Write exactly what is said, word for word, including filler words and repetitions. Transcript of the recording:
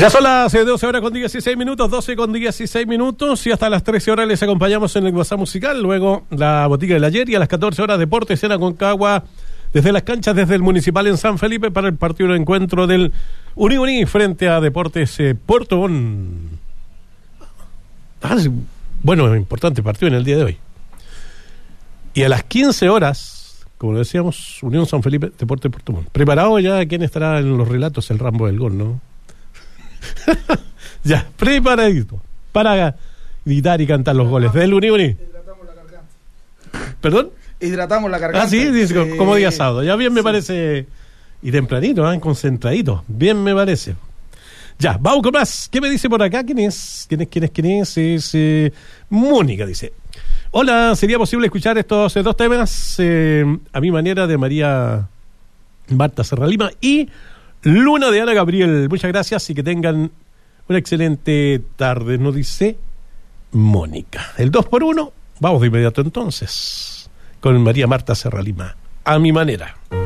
Ya son las doce horas con dieciséis minutos, doce con dieciséis minutos, y hasta las trece horas les acompañamos en el WhatsApp musical. Luego la botica del ayer, y a las catorce horas Deportes en Aconcagua, desde las canchas, desde el Municipal en San Felipe, para el partido de encuentro del Uni Uni frente a Deportes eh, Puerto Montt. Ah, bueno, importante partido en el día de hoy. Y a las quince horas, como decíamos, Unión San Felipe, Deportes Puerto Montt. Preparado ya quién estará en los relatos, el Rambo del gol, ¿no? Ya, preparadito para gritar y cantar los goles del Uni Uni. Hidratamos la garganta. ¿Perdón? Hidratamos la garganta. Ah, sí, dice, sí. Como día sábado. Ya bien me sí. parece. Y tempranito, ¿eh? Concentradito. Bien me parece. Ya, vamos con más. ¿Qué me dice por acá? ¿Quién es? ¿Quién es? ¿Quién es? ¿Quién es? Es eh, Mónica, dice. Hola, ¿sería posible escuchar estos eh, dos temas eh, a mi manera, de María Marta Serralima y Luna de Ana Gabriel? Muchas gracias y que tengan una excelente tarde, nos dice Mónica. El dos por uno, vamos de inmediato entonces con María Marta Serralima, a mi manera.